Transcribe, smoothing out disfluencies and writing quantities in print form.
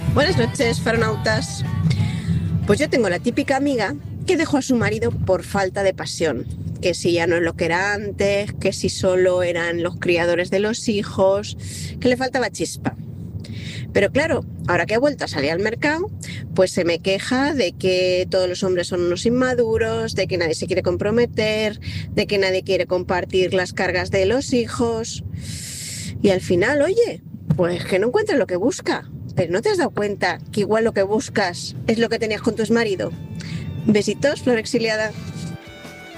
Buenas noches, faronautas. Pues yo tengo la típica amiga que dejó a su marido por falta de pasión. Que si ya no es lo que era antes, que si solo eran los criadores de los hijos, que le faltaba chispa. Pero claro, ahora que ha vuelto a salir al mercado, pues se me queja de que todos los hombres son unos inmaduros, de que nadie se quiere comprometer, de que nadie quiere compartir las cargas de los hijos. Y al final, oye, pues que no encuentra lo que busca. Pero ¿no te has dado cuenta que igual lo que buscas es lo que tenías con tu exmarido? Besitos, flor exiliada.